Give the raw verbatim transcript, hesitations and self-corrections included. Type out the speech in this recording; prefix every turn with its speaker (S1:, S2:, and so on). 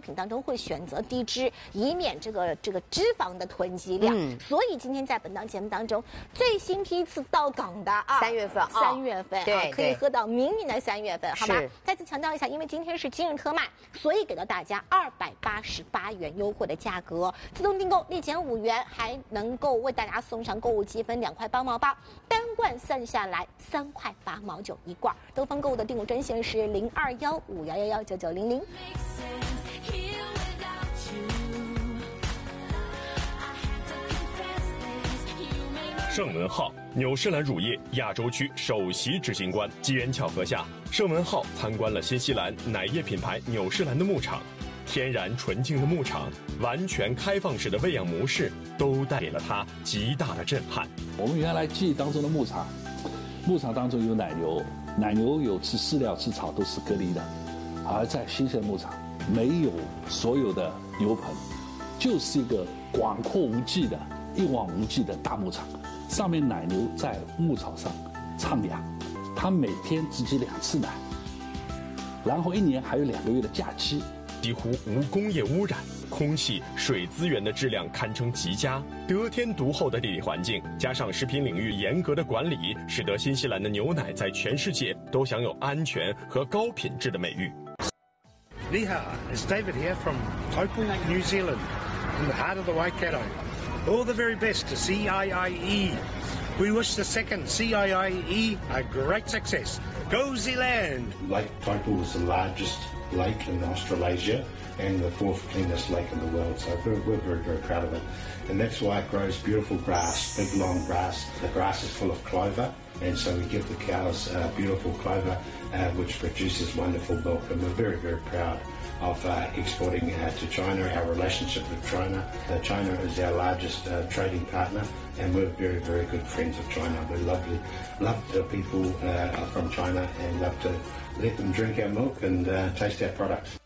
S1: 品当中会选择低脂，以免这个这个脂肪的囤积量。嗯、所以今天在本档节目当中，最新批次到港的啊，
S2: 三月份，
S1: 三月份、
S2: 哦、
S1: 啊，可以喝到明年的三月份，好吧？
S2: 是。
S1: 再次强调一下，因为今天是今日特卖，所以给到大家二百八十八元优惠的价格，自动订购立减五元，还能够为大家送上购物积分两块八毛八，单罐算下来三块八毛九一罐。东方购物的订购专线是零二幺五幺幺幺九九零零。
S3: 盛文浩，纽仕兰乳业亚洲区首席执行官。机缘巧合下，盛文浩参观了新西兰奶业品牌纽仕兰的牧场。天然纯净的牧场，完全开放式的喂养模式，都带给了他极大的震撼。
S4: 我们原来记忆当中的牧场，牧场当中有奶牛，奶牛有吃饲料、吃草都是隔离的，而在新西兰牧场，没有所有的牛棚，就是一个广阔无际的、一望无际的大牧场。上面奶牛在牧草上徜徉，它每天只挤两次奶，然后一年还有两个月的假期。
S3: 几乎无工业污染，空气、水资源的质量堪称极佳，得天独厚的地理环境，加上食品领域严格的管理，使得新西兰的牛奶在全世界都享有安全和高品质的美誉。
S5: Ni hao, it's David here from Taupo, New Zealand, in the heart of the Waikato. All the very best to C I I E. We wish the second C I I E a great success. Go Zealand!
S6: Lake Taupo is the largest lake in Australasia and the fourth cleanest lake in the world, so we're, we're very, very proud of it. And that's why it grows beautiful grass, big long grass. The grass is full of clover, and so we give the cows uh, beautiful clover, uh, which produces wonderful milk, and we're very, very proud of uh, exporting uh, to China. Our relationship with China, uh, China is our largest uh, trading partner, and we're very, very good friends of China. We love to, love the people uh, from China and love to let them drink our milk and uh, taste our products.